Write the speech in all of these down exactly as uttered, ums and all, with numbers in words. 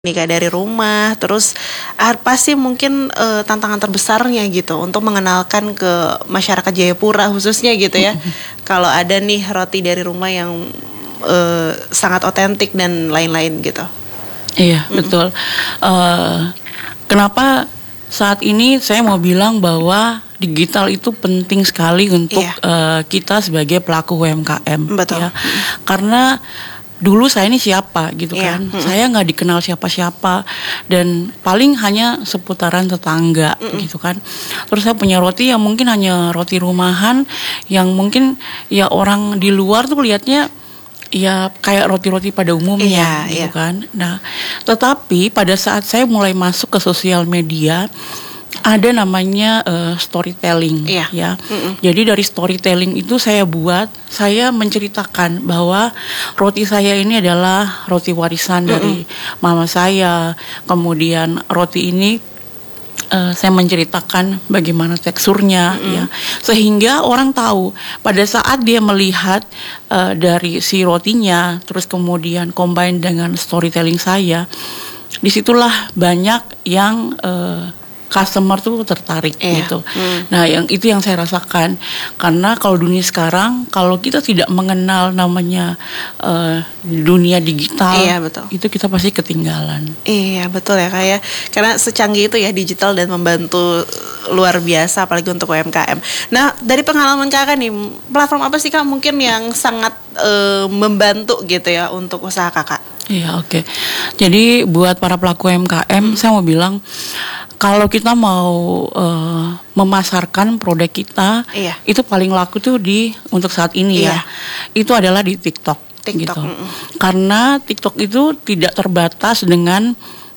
nikah dari rumah, terus apa sih mungkin uh, tantangan terbesarnya gitu untuk mengenalkan ke masyarakat Jayapura khususnya gitu ya. Kalau ada nih roti dari rumah yang uh, sangat otentik dan lain-lain gitu. Iya, mm-hmm. betul. Uh, kenapa saat ini saya mau bilang bahwa digital itu penting sekali untuk iya. uh, kita sebagai pelaku U M K M. Betul. Ya. Mm-hmm. Karena dulu saya ini siapa gitu kan, yeah. mm-hmm. saya nggak dikenal siapa-siapa dan paling hanya seputaran tetangga mm-hmm. gitu kan. Terus saya punya roti yang mungkin hanya roti rumahan yang mungkin ya orang di luar tuh lihatnya ya kayak roti-roti pada umumnya yeah, gitu yeah. kan. Nah, tetapi pada saat saya mulai masuk ke sosial media ada namanya uh, storytelling yeah. ya. Mm-mm. Jadi dari storytelling itu saya buat, saya menceritakan bahwa roti saya ini adalah roti warisan Mm-mm. dari mama saya. Kemudian roti ini uh, saya menceritakan bagaimana teksturnya Mm-mm. ya. Sehingga orang tahu pada saat dia melihat uh, dari si rotinya, terus kemudian combine dengan storytelling saya, disitulah banyak yang uh, customer tuh tertarik yeah. gitu. Mm. Nah, yang itu yang saya rasakan karena kalau dunia sekarang kalau kita tidak mengenal namanya uh, dunia digital, iya, betul. itu kita pasti ketinggalan. Iya, betul ya Kak ya. Karena secanggih itu ya digital dan membantu luar biasa apalagi untuk U M K M. Nah, dari pengalaman Kakak nih, platform apa sih Kak mungkin yang sangat uh, membantu gitu ya untuk usaha Kakak? Iya, oke. Okay. Jadi buat para pelaku U M K M, hmm. saya mau bilang kalau kita mau uh, memasarkan produk kita, iya. itu paling laku tuh di untuk saat ini iya. ya, itu adalah di TikTok, TikTok. gitu. Mm-mm. Karena TikTok itu tidak terbatas dengan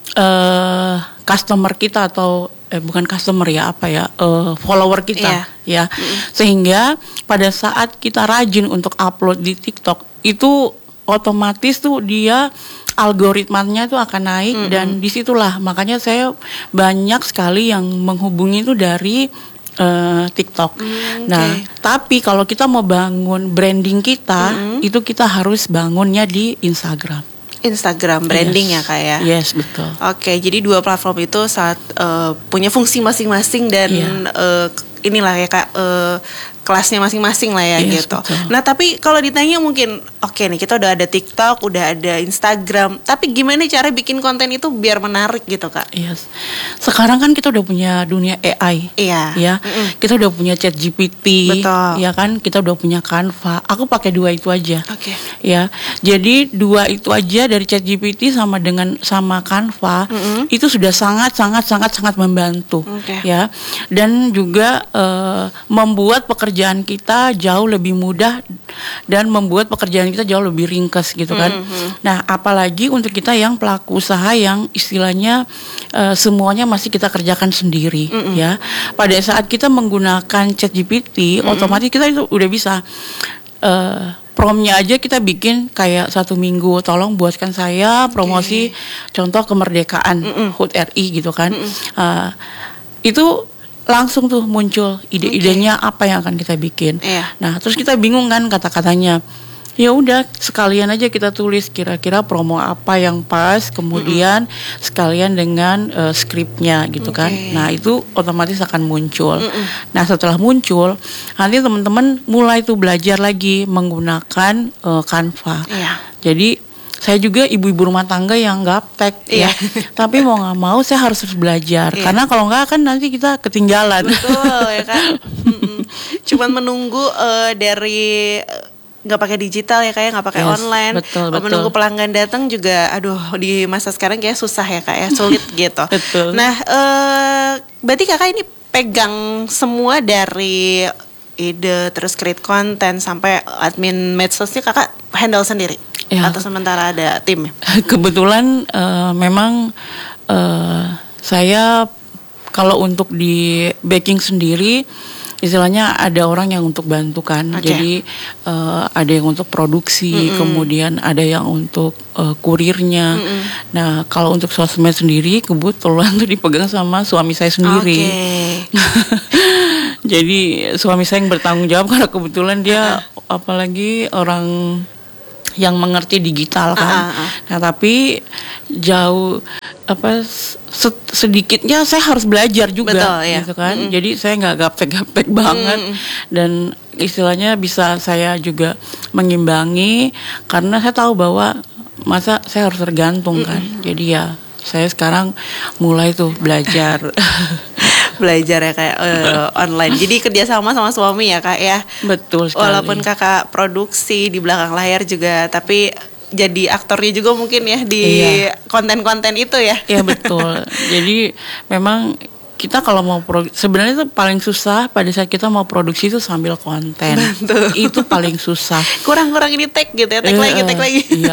uh, customer kita atau eh, bukan customer ya apa ya, uh, follower kita, iya. ya, Mm-mm. sehingga pada saat kita rajin untuk upload di TikTok itu otomatis tuh dia algoritmanya tuh akan naik mm-hmm. dan disitulah makanya saya banyak sekali yang menghubungi itu dari uh, TikTok. Mm, nah, okay. tapi kalau kita mau bangun branding kita, mm-hmm. itu kita harus bangunnya di Instagram. Instagram branding yes. ya Kak ya. Yes, betul. Oke, jadi dua platform itu saat uh, punya fungsi masing-masing dan yeah. uh, inilah ya Kak uh, kelasnya masing-masing lah ya yes, gitu. Betul. Nah tapi kalau ditanya mungkin oke okay nih kita udah ada TikTok, udah ada Instagram, tapi gimana cara bikin konten itu biar menarik gitu Kak? Yes. Sekarang kan kita udah punya dunia A I. Iya. Ya. Mm-mm. Kita udah punya ChatGPT. Betul. Ya kan, kita udah punya Canva. Aku pakai dua itu aja. Oke. Okay. Ya. Jadi dua itu aja dari ChatGPT sama dengan sama Canva Mm-mm. itu sudah sangat sangat sangat sangat membantu. Okay. Ya. Dan juga uh, membuat pekerjaan pekerjaan kita jauh lebih mudah dan membuat pekerjaan kita jauh lebih ringkas gitu kan. Mm-hmm. Nah, apalagi untuk kita yang pelaku usaha yang istilahnya uh, semuanya masih kita kerjakan sendiri mm-hmm. ya. Pada saat kita menggunakan ChatGPT, mm-hmm. otomatis kita itu udah bisa uh, promnya aja kita bikin kayak satu minggu, tolong buatkan saya promosi okay. contoh kemerdekaan mm-hmm. H U T R I gitu kan. Mm-hmm. Uh, itu langsung tuh muncul ide-idenya okay. apa yang akan kita bikin. Yeah. Nah, terus kita bingung kan kata-katanya. Ya udah, sekalian aja kita tulis kira-kira promo apa yang pas, kemudian mm-mm. sekalian dengan uh, skripnya gitu okay. kan. Nah, itu otomatis akan muncul. Mm-mm. Nah, setelah muncul, nanti teman-teman mulai tuh belajar lagi menggunakan uh, Canva. Yeah. Jadi saya juga ibu-ibu rumah tangga yang gaptek iya. ya, tapi mau nggak mau saya harus terus belajar iya. karena kalau nggak kan nanti kita ketinggalan. Betul ya kan. Cuman menunggu uh, dari nggak pakai digital ya kayak nggak pakai yes, online. Betul, betul. Menunggu pelanggan datang juga, aduh di masa sekarang kayak susah ya kak ya, sulit gitu. Betul. Nah, uh, berarti kakak ini pegang semua dari ide terus create konten sampai admin medsosnya kakak handle sendiri. Ya. Atau sementara ada tim? Kebetulan uh, memang uh, saya kalau untuk di baking sendiri istilahnya ada orang yang untuk bantu kan. Okay. Jadi uh, ada yang untuk produksi, mm-hmm. kemudian ada yang untuk uh, kurirnya. Mm-hmm. Nah, kalau untuk sosmed sendiri kebetulan tuh dipegang sama suami saya sendiri. Okay. Jadi suami saya yang bertanggung jawab karena kebetulan dia uh-huh. apalagi orang yang mengerti digital kan. Uh, uh, uh. Nah tapi jauh apa sedikitnya saya harus belajar juga. Betul, ya. Gitu kan. Mm-hmm. Jadi saya nggak gaptek-gaptek banget mm-hmm. dan istilahnya bisa saya juga mengimbangi karena saya tahu bahwa masa saya harus tergantung mm-hmm. kan. Jadi ya saya sekarang mulai tuh belajar. Belajar ya kayak uh, online. Jadi kerjasama sama suami ya kak ya. Betul sekali. Walaupun kakak produksi di belakang layar juga, tapi jadi aktornya juga mungkin ya di iya. konten-konten itu ya. Iya betul. Jadi memang kita kalau mau pro, sebenarnya itu paling susah pada saat kita mau produksi itu sambil konten. Betul. Itu paling susah. Kurang-kurang ini tag gitu ya, tag uh, lagi, tag lagi. Iya.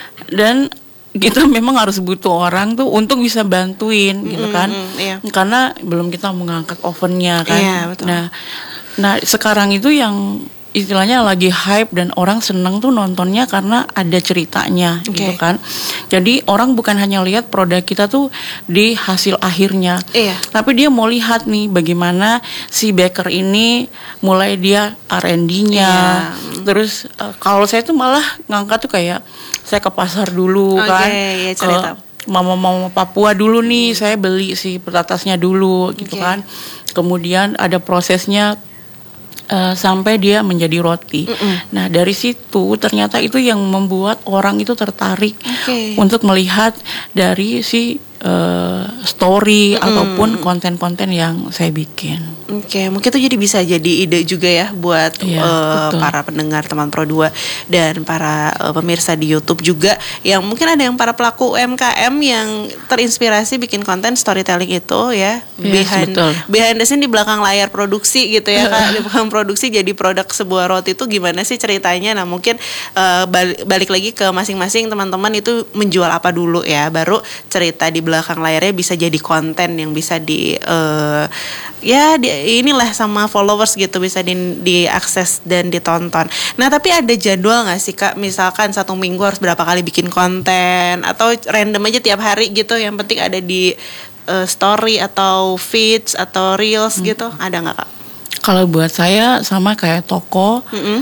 Dan kita memang harus butuh orang tuh untuk bisa bantuin gitu kan, mm, iya. karena belum kita mengangkat ovennya kan. Iya, betul. Nah, nah sekarang itu yang istilahnya lagi hype dan orang seneng tuh nontonnya karena ada ceritanya okay. gitu kan. Jadi orang bukan hanya lihat produk kita tuh di hasil akhirnya, iya. tapi dia mau lihat nih bagaimana si baker ini mulai dia R and D-nya. Iya. Terus uh, kalau saya tuh malah ngangkat tuh kayak saya ke pasar dulu okay, kan, ya, cerita. ke mama-mama Papua dulu nih, hmm. saya beli si petatasnya dulu gitu okay. kan. Kemudian ada prosesnya uh, sampai dia menjadi roti. Mm-mm. Nah dari situ ternyata itu yang membuat orang itu tertarik okay. untuk melihat dari si uh, story mm-mm. ataupun konten-konten yang saya bikin. Oke, okay, mungkin itu jadi bisa jadi ide juga ya buat iya, uh, para pendengar teman Pro dua dan para uh, pemirsa di YouTube juga yang mungkin ada yang para pelaku U M K M yang terinspirasi bikin konten storytelling itu ya, yes, behind betul. behind the scene di belakang layar produksi gitu ya Kak, di belakang produksi jadi produk sebuah roti itu gimana sih ceritanya. Nah, mungkin uh, balik, balik lagi ke masing-masing teman-teman itu menjual apa dulu ya, baru cerita di belakang layarnya bisa jadi konten yang bisa di uh, ya di inilah sama followers gitu, bisa di, diakses dan ditonton. Nah tapi ada jadwal nggak sih Kak? Misalkan satu minggu harus berapa kali bikin konten atau random aja tiap hari gitu? Yang penting ada di uh, story atau feeds atau reels hmm. gitu, ada nggak Kak? Kalau buat saya sama kayak toko. Mm-hmm.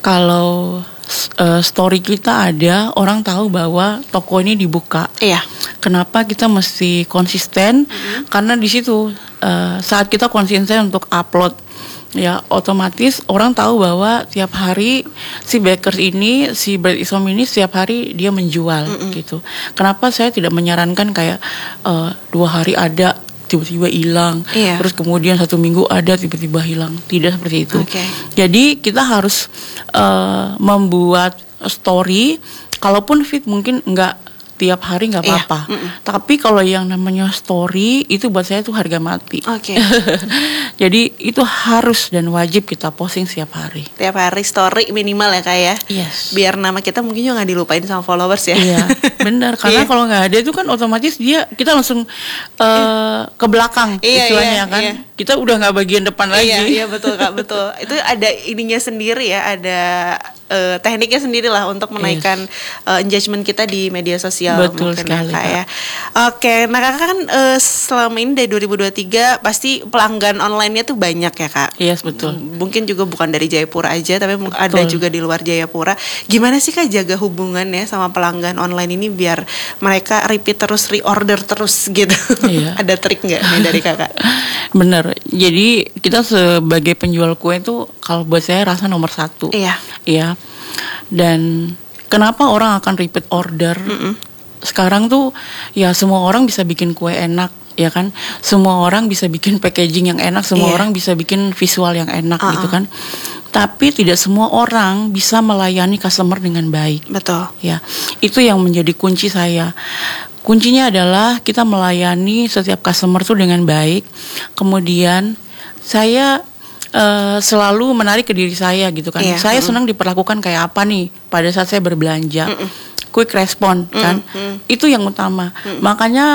Kalau uh, story kita ada, orang tahu bahwa toko ini dibuka. Iya. Kenapa kita mesti konsisten? Mm-hmm. Karena di situ uh, saat kita konsisten untuk upload, ya otomatis orang tahu bahwa tiap hari si baker ini, si Bread is Home ini setiap hari dia menjual mm-hmm. gitu. Kenapa saya tidak menyarankan kayak uh, dua hari ada tiba-tiba hilang, iya. terus kemudian satu minggu ada tiba-tiba hilang, tidak seperti itu. Okay. Jadi kita harus uh, membuat story, kalaupun feed mungkin nggak tiap hari nggak apa-apa, iya. tapi kalau yang namanya story itu buat saya itu harga mati. Okay. Jadi itu harus dan wajib kita posting setiap hari. Tiap hari story minimal ya Kak ya. Yes. Biar nama kita mungkin juga nggak dilupain sama followers ya. Iya, benar. Karena yeah. kalau nggak ada itu kan otomatis dia kita langsung uh, ke belakang iya, istilahnya iya, kan. Iya. Kita udah nggak bagian depan lagi. Iya, iya betul Kak, betul. Itu ada ininya sendiri ya, ada uh, tekniknya sendiri lah untuk menaikkan yes. uh, engagement kita di media sosial. Betul sekali ya, Kak, ya. Oke, nah Kakak kan uh, selama ini dari dua ribu dua puluh tiga pasti pelanggan online-nya tuh banyak ya Kak. Yes, betul. Mungkin juga bukan dari Jayapura aja, tapi betul. ada juga di luar Jayapura. Gimana sih Kak jaga hubungannya sama pelanggan online ini biar mereka repeat terus, reorder terus gitu? Iya. Ada trik nggak nih dari Kakak? Bener. Jadi kita sebagai penjual kue itu kalau buat saya rasa nomor satu. Iya. Iya. Dan kenapa orang akan repeat order? Mm-mm. Sekarang tuh ya semua orang bisa bikin kue enak, ya kan? Semua orang bisa bikin packaging yang enak, semua yeah. orang bisa bikin visual yang enak uh-uh. gitu kan. Tapi tidak semua orang bisa melayani customer dengan baik. Betul. Ya. Itu yang menjadi kunci saya. Kuncinya adalah kita melayani setiap customer tuh dengan baik. Kemudian saya uh, selalu menarik ke diri saya gitu kan. Yeah. Saya mm-hmm. senang diperlakukan kayak apa nih pada saat saya berbelanja. Mm-mm. Quick respon kan. Mm-hmm. Itu yang utama. Mm-hmm. Makanya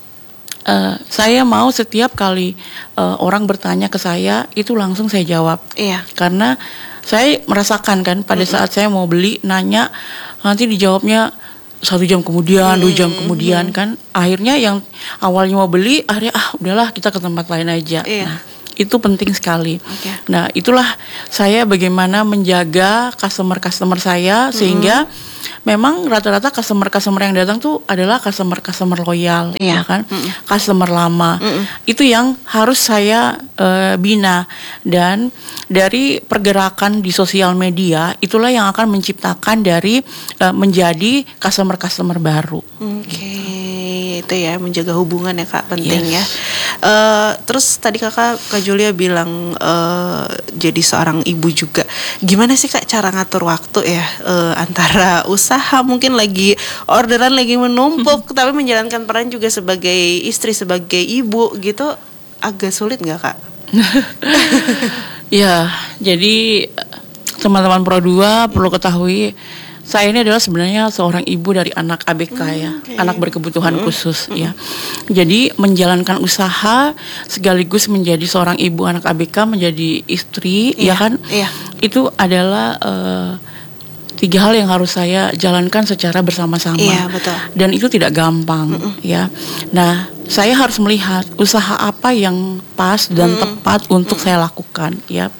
uh, saya mau setiap kali uh, orang bertanya ke saya itu langsung saya jawab. Yeah. Karena saya merasakan kan pada mm-hmm. saat saya mau beli nanya nanti dijawabnya satu jam kemudian, hmm, dua jam kemudian hmm. kan, akhirnya yang awalnya mau beli, akhirnya ah udahlah kita ke tempat lain aja. Iya. Nah, itu penting sekali. Okay. Nah, itulah saya bagaimana menjaga customer-customer saya sehingga mm-hmm. memang rata-rata customer-customer yang datang tuh adalah customer-customer loyal, yeah. ya kan? Mm-hmm. Customer lama. Mm-hmm. Itu yang harus saya uh, bina, dan dari pergerakan di sosial media itulah yang akan menciptakan dari uh, menjadi customer-customer baru. Oke, okay. Itu ya menjaga hubungan ya Kak, penting yes. ya. Uh, terus tadi kakak Kak Julia bilang uh, jadi seorang ibu juga. Gimana sih Kak cara ngatur waktu ya uh, antara usaha mungkin lagi orderan lagi menumpuk tapi menjalankan peran juga sebagai istri, sebagai ibu gitu, agak sulit nggak Kak? Ya, jadi teman-teman Pro dua perlu ketahui, saya ini adalah sebenarnya seorang ibu dari anak A B K ya, okay. anak berkebutuhan mm-hmm. khusus mm-hmm. ya. Jadi menjalankan usaha sekaligus menjadi seorang ibu anak A B K, menjadi istri, yeah. ya kan? Yeah. Itu adalah uh, tiga hal yang harus saya jalankan secara bersama-sama. Iya, betul. Dan itu tidak gampang, mm-mm. ya. Nah, saya harus melihat usaha apa yang pas dan mm-mm. tepat untuk mm-mm. saya lakukan, ya.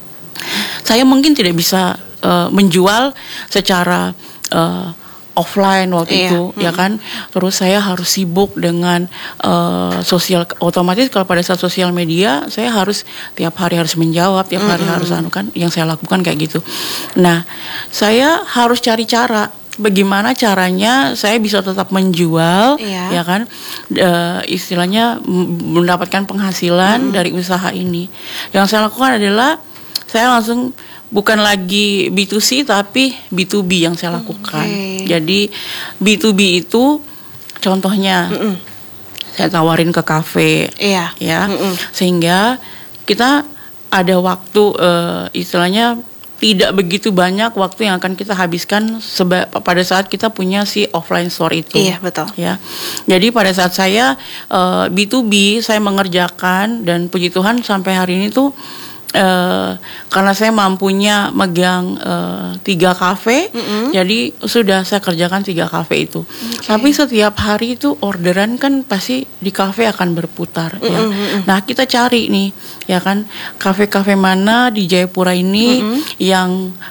Saya mungkin tidak bisa uh, menjual secara uh, offline waktu iya. itu, mm-hmm. ya kan. Terus saya harus sibuk dengan uh, sosial, otomatis kalau pada saat sosial media saya harus tiap hari harus menjawab, tiap hari mm-hmm. harus anu kan, yang saya lakukan kayak gitu. Nah, saya harus cari cara bagaimana caranya saya bisa tetap menjual, iya. ya kan, uh, istilahnya mendapatkan penghasilan mm-hmm. dari usaha ini. Yang saya lakukan adalah saya langsung bukan lagi B to C tapi B to B yang saya lakukan. Okay. Jadi B to B itu contohnya Mm-mm. saya tawarin ke kafe, iya. ya, Mm-mm. sehingga kita ada waktu uh, istilahnya tidak begitu banyak waktu yang akan kita habiskan seba- pada saat kita punya si offline store itu. Iya, betul. Ya, jadi pada saat saya uh, B to B saya mengerjakan, dan puji Tuhan sampai hari ini tuh Uh, karena saya mampunya megang uh, tiga kafe, mm-hmm. jadi sudah saya kerjakan tiga kafe itu. Okay. Tapi setiap hari itu orderan kan pasti di kafe akan berputar, mm-hmm. ya. Nah, kita cari nih, ya kan, kafe-kafe mana di Jayapura ini mm-hmm. yang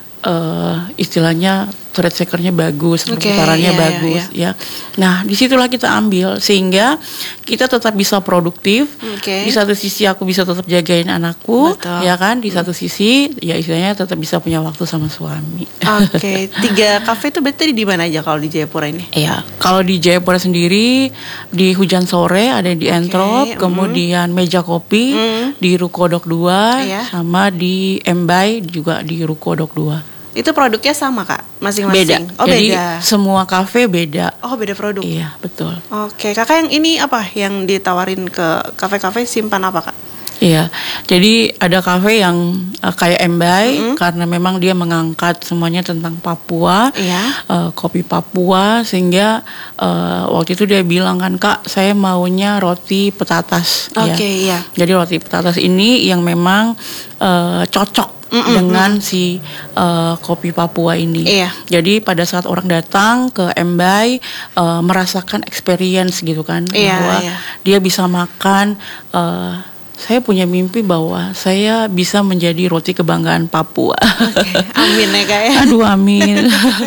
uh, istilahnya thread seeker-nya bagus, okay, perputarannya yeah, bagus, yeah, yeah. ya. Nah, disitulah kita ambil sehingga kita tetap bisa produktif. Okay. Di satu sisi aku bisa tetap jagain anakku, betul. Ya kan. Di satu sisi, ya istilahnya tetap bisa punya waktu sama suami. Oke, okay. Tiga kafe itu berarti di mana aja kalau di Jayapura ini? Iya, kalau di Jayapura sendiri di Hujan Sore ada di Entrop, okay. kemudian mm. Meja Kopi mm. di Rukodok dua, yeah. sama di Embai juga di Rukodok dua. Itu produknya sama Kak, masing-masing? Beda. Oh, jadi beda. Semua kafe beda. Oh, beda produk. Iya, betul. Oke, Kakak yang ini apa? Yang ditawarin ke kafe-kafe simpan apa Kak? Iya, jadi ada kafe yang uh, kayak Embai, mm-hmm. karena memang dia mengangkat semuanya tentang Papua, iya. uh, kopi Papua, sehingga uh, waktu itu dia bilang kan, Kak, saya maunya roti petatas. Oke, okay, ya. iya. Jadi roti petatas ini yang memang uh, cocok Mm-mm. dengan si uh, kopi Papua ini. Iya. Jadi pada saat orang datang ke Embai uh, merasakan experience gitu kan, iya, bahwa iya. dia bisa makan. Uh, saya punya mimpi bahwa saya bisa menjadi roti kebanggaan Papua. Okay. Amin ya Kak ya. Aduh, amin.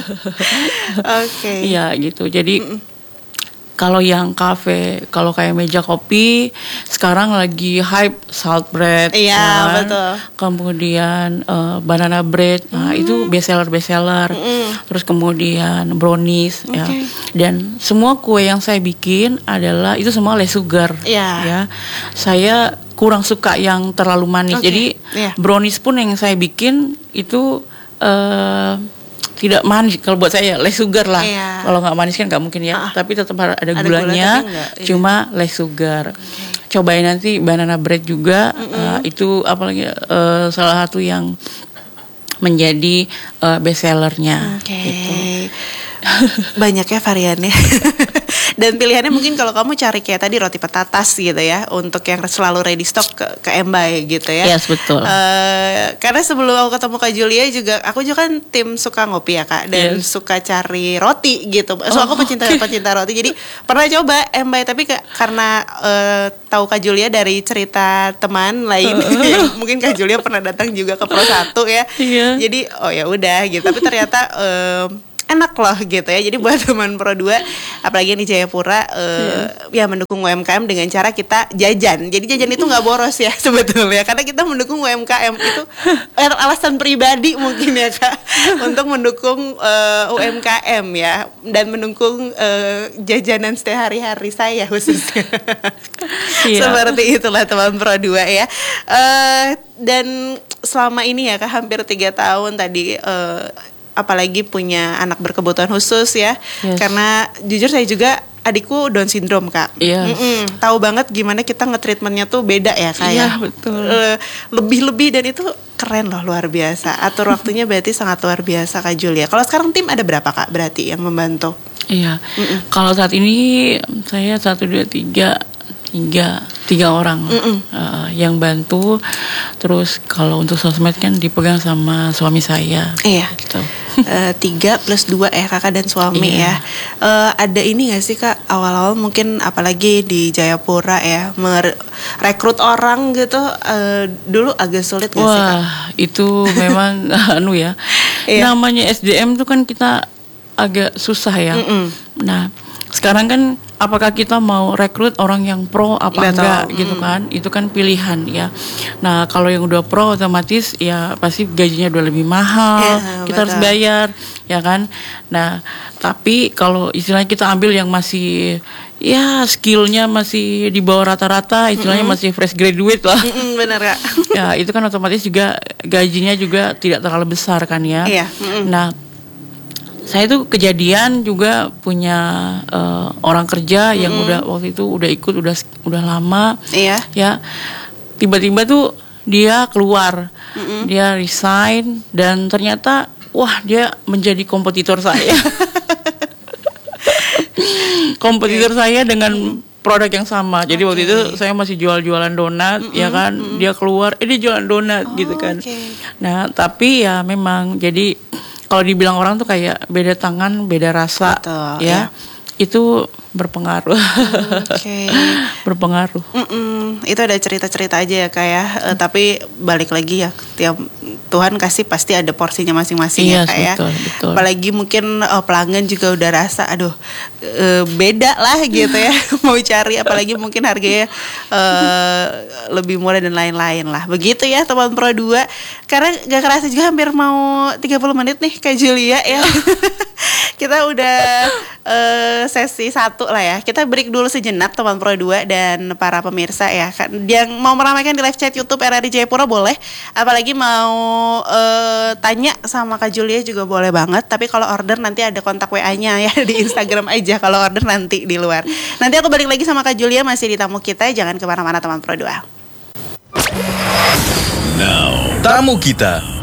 Oke. Okay. Iya gitu. Jadi Mm-mm. kalau yang kafe, kalau kayak Meja Kopi sekarang lagi hype salt bread, iya kan? betul. Kemudian uh, banana bread, mm. nah itu best seller best seller. Mm. Terus kemudian brownies, okay. ya. Dan semua kue yang saya bikin adalah itu semua less sugar, yeah. ya. Saya kurang suka yang terlalu manis, okay. jadi yeah. brownies pun yang saya bikin itu uh, tidak manis. Kalau buat saya less sugar lah. Iya. Kalau nggak manis kan nggak mungkin ya. Ah. Tapi tetap ada, ada gulanya. Gula, enggak, cuma iya. less sugar. Okay. Cobain nanti banana bread juga. Uh, itu apalagi uh, salah satu yang menjadi uh, best sellernya. Okay. Gitu. Banyak ya variannya. Dan pilihannya mungkin kalau kamu cari kayak tadi roti petatas gitu ya, untuk yang selalu ready stock ke, ke Embai gitu ya. Yes, betul. Uh, karena sebelum aku ketemu Kak Julia juga, aku juga kan tim suka ngopi ya Kak, dan yes. suka cari roti gitu. So oh, aku pecinta okay. pecinta roti, jadi pernah coba Embai, tapi ke, karena uh, tahu Kak Julia dari cerita teman lain, uh. yang mungkin Kak Julia pernah datang juga ke Pro satu ya. Yeah. Jadi oh ya udah gitu. Tapi ternyata um, enak loh gitu ya. Jadi buat teman Pro dua, apalagi yang di Jayapura, uh, yeah. ya mendukung U M K M dengan cara kita jajan. Jadi jajan itu nggak boros ya sebetulnya, karena kita mendukung U M K M itu alasan pribadi mungkin ya Kak, untuk mendukung uh, U M K M ya, dan mendukung uh, jajanan setiap hari-hari saya khususnya. Yeah. Seperti itulah teman Pro dua ya. Uh, dan selama ini ya Kak, hampir tiga tahun tadi, uh, apalagi punya anak berkebutuhan khusus ya. Yes. Karena jujur saya juga adikku Down syndrome Kak. Yes. Tahu banget gimana kita nge-treatmentnya tuh beda ya Kak. Iya ya? Betul. Uh, lebih-lebih, dan itu keren loh, luar biasa. Atur waktunya berarti sangat luar biasa Kak Julia. Kalau sekarang tim ada berapa Kak berarti yang membantu? Iya. Kalau saat ini saya satu dua tiga tiga tiga orang uh, yang bantu. Terus kalau untuk sosmed kan dipegang sama suami saya. Iya. Gitu. Uh, tiga plus dua ya kakak dan suami yeah. ya. Uh, ada ini nggak sih Kak, awal-awal mungkin apalagi di Jayapura ya, merekrut orang gitu, uh, dulu agak sulit nggak sih Kak? Wah itu memang anu ya. Yeah. Namanya S D M tuh kan kita agak susah ya. Mm-mm. Nah sekarang kan apakah kita mau rekrut orang yang pro apa Betul. enggak gitu kan, mm. itu kan pilihan ya. Nah kalau yang udah pro otomatis ya pasti gajinya udah lebih mahal, yeah, kita betul. harus bayar ya kan. Nah tapi kalau istilahnya kita ambil yang masih ya skillnya masih di bawah rata-rata, istilahnya mm-hmm. masih fresh graduate lah. Mm-hmm, benar Kak. Ya itu kan otomatis juga gajinya juga tidak terlalu besar kan ya. Yeah. Mm-hmm. Nah saya tuh kejadian juga punya uh, orang kerja yang mm-hmm. udah waktu itu udah ikut udah udah lama, iya. ya tiba-tiba tuh dia keluar, mm-hmm. dia resign, dan ternyata wah dia menjadi kompetitor saya, kompetitor okay. saya dengan mm-hmm. produk yang sama. Jadi okay. waktu itu saya masih jual-jualan donat, mm-hmm. ya kan, mm-hmm. dia keluar, eh dia jualan donat oh, gitu kan. Okay. Nah tapi ya memang jadi kalau dibilang orang tuh kayak beda tangan, beda rasa. Betul, ya. ya. Itu berpengaruh. Oke. Okay. berpengaruh. Mm-mm. Itu ada cerita-cerita aja ya Kak ya. Uh, tapi balik lagi ya, tiap Tuhan kasih pasti ada porsinya masing-masing yes, ya Kak ya. Betul, betul. Apalagi mungkin uh, pelanggan juga udah rasa, aduh uh, beda lah gitu ya. Mau cari, apalagi mungkin harganya uh, lebih murah dan lain-lain lah. Begitu ya teman Pro dua. Karena gak kerasa juga hampir mau tiga puluh menit nih Kak Julia ya. Kita udah uh, sesi satu lah ya. Kita break dulu sejenak teman Pro dua dan para pemirsa ya. Yang mau meramaikan di live chat YouTube R R I Jayapura boleh. Apalagi mau uh, tanya sama Kak Julia juga boleh banget. Tapi kalau order nanti ada kontak W A-nya ya di Instagram aja. Kalau order nanti di luar. Nanti aku balik lagi sama Kak Julia masih di tamu kita. Jangan kemana-mana teman Pro dua. Now, tamu kita.